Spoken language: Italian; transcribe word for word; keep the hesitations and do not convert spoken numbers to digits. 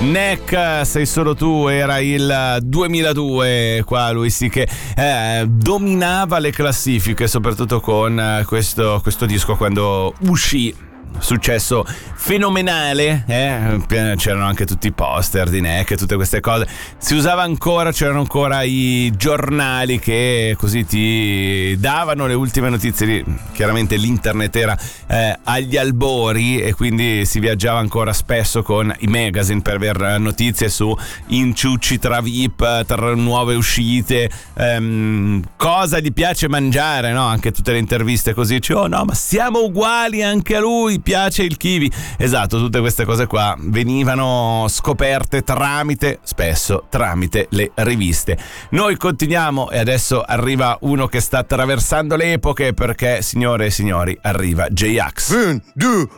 Neck, sei solo tu, era il duemiladue, qua lui sì che eh, dominava le classifiche, soprattutto con questo, questo disco quando uscì. Successo fenomenale, eh? C'erano anche tutti i poster di Neck e tutte queste cose. Si usava ancora, c'erano ancora i giornali che così ti davano le ultime notizie. Chiaramente l'internet era eh, agli albori e quindi si viaggiava ancora spesso con i magazine per avere notizie su inciucci tra V I P, tra nuove uscite, ehm, cosa gli piace mangiare, no? Anche tutte le interviste così, cioè, oh no, ma siamo uguali anche a lui, piace il kiwi. Esatto, tutte queste cose qua venivano scoperte tramite, spesso tramite le riviste. Noi continuiamo e adesso arriva uno che sta attraversando le epoche, perché signore e signori arriva J-Ax. Un, due,